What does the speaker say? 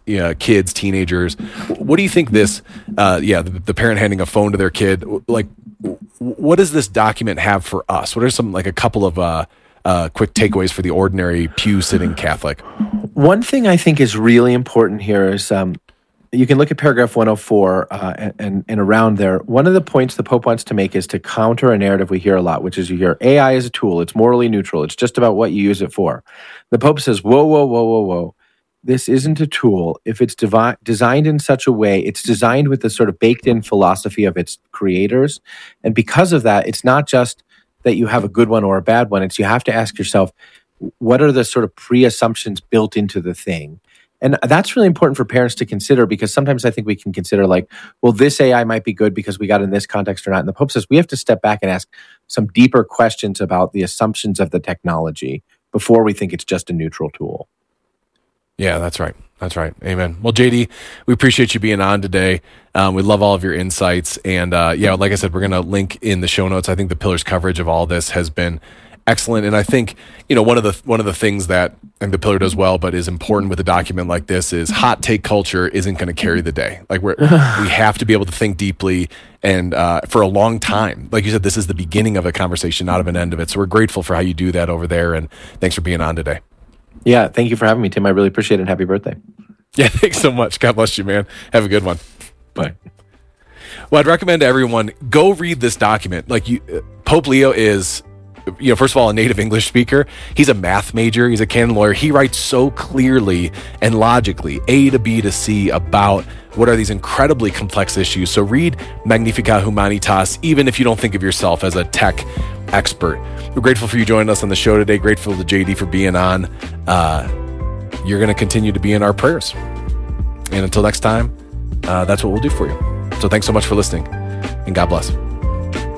kids, teenagers. What do you think this, the parent handing a phone to their kid, like, what does this document have for us? What are some, like, a couple of quick takeaways for the ordinary pew-sitting Catholic? One thing I think is really important here is you can look at paragraph 104 and around there. One of the points the Pope wants to make is to counter a narrative we hear a lot, which is you hear AI is a tool. It's morally neutral. It's just about what you use it for. The Pope says, whoa, whoa, whoa, whoa, whoa. This isn't a tool. If it's designed in such a way, it's designed with the sort of baked-in philosophy of its creators. And because of that, it's not just that you have a good one or a bad one. It's you have to ask yourself, what are the sort of pre-assumptions built into the thing? And that's really important for parents to consider, because sometimes I think we can consider like, well, this AI might be good because we got in this context or not. And the Pope says we have to step back and ask some deeper questions about the assumptions of the technology before we think it's just a neutral tool. Yeah, that's right. That's right. Amen. Well, JD, we appreciate you being on today. We love all of your insights. And like I said, we're going to link in the show notes. I think the Pillars coverage of all this has been excellent. And I think, one of the things that I think the Pillar does well, but is important with a document like this, is hot take culture isn't going to carry the day. Like we have to be able to think deeply and for a long time. Like you said, this is the beginning of a conversation, not of an end of it. So we're grateful for how you do that over there. And thanks for being on today. Yeah, thank you for having me, Tim. I really appreciate it, and happy birthday. Yeah, thanks so much. God bless you, man. Have a good one. Bye. Well, I'd recommend to everyone, go read this document. Like Pope Leo is, first of all, a native English speaker. He's a math major. He's a canon lawyer. He writes so clearly and logically, A to B to C, about what are these incredibly complex issues. So read Magnificat Humanitas, even if you don't think of yourself as a tech expert. We're grateful for you joining us on the show today. Grateful to JD for being on. You're going to continue to be in our prayers. And until next time, that's what we'll do for you. So thanks so much for listening, and God bless.